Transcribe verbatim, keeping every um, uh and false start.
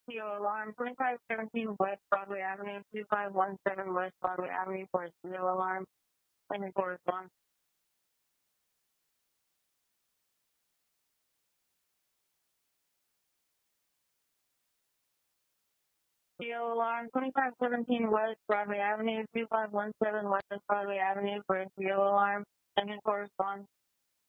C O alarm, twenty-five seventeen West Broadway Avenue, two five one seven West Broadway Avenue for a C O alarm. Pending correspondence. C O alarm, twenty-five seventeen West Broadway Avenue, two five one seven West Broadway Avenue for a C O alarm. Pending correspondence.